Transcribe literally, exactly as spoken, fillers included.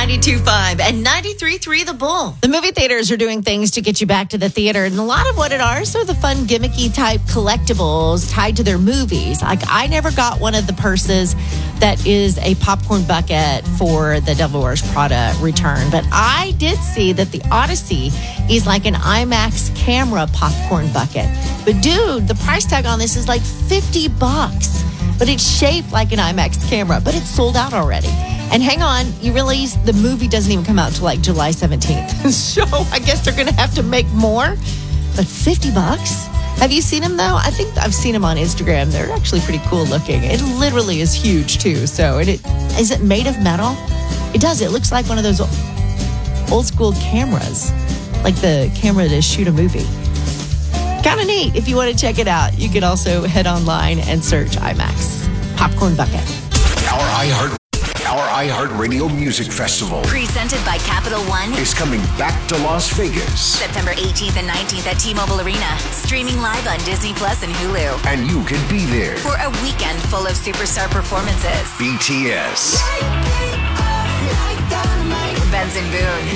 ninety-two point five and ninety-three point three The Bull. The movie theaters are doing things to get you back to the theater, and a lot of what it are are the fun, gimmicky type collectibles tied to their movies. Like, I never got one of the purses that is a popcorn bucket for the Devil Wears Prada return, but I did see that the Odyssey is like an IMAX camera popcorn bucket. But dude, the price tag on this is like fifty bucks. But it's shaped like an IMAX camera, but it's sold out already. And hang on, you realize the movie doesn't even come out until like July seventeenth. So I guess they're going to have to make more. But fifty bucks? Have you seen them though? I think I've seen them on Instagram. They're actually pretty cool looking. It literally is huge too. So it, is it made of metal? It does. It looks like one of those old school cameras, like the camera to shoot a movie. Kind of neat. If you want to check it out, you can also head online and search IMAX Popcorn Bucket. Our iHeart Our iHeartRadio Music Festival, presented by Capital One, is coming back to Las Vegas. September eighteenth and nineteenth at T-Mobile Arena. Streaming live on Disney Plus and Hulu. And you can be there for a weekend full of superstar performances. B T S, Benson Boone,